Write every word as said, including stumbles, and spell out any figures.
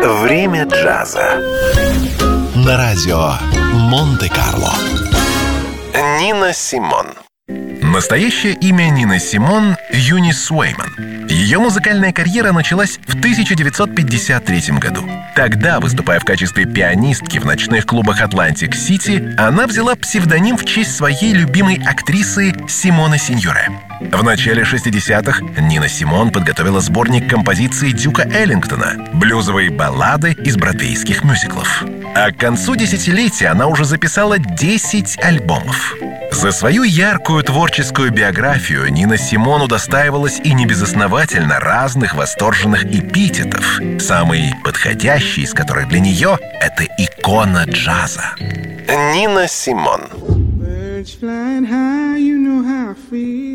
Время джаза. На радио Монте-Карло. Нина Симон. Настоящее имя Нины Симон – Юнис Уэйман. Ее музыкальная карьера началась в тысяча девятьсот пятьдесят третьем году. Тогда, выступая в качестве пианистки в ночных клубах Атлантик-Сити, она взяла псевдоним в честь своей любимой актрисы Симоны Синьоре. В начале шестидесятых Нина Симон подготовила сборник композиций Дюка Эллингтона, блюзовые баллады из бродвейских мюзиклов. А к концу десятилетия она уже записала десять альбомов. За свою яркую творческую биографию Нина Симон удостаивалась и небезосновательно разных восторженных эпитетов, самый подходящий из которых для нее — это икона джаза. Нина Симон. Birds flying high, you know how I feel.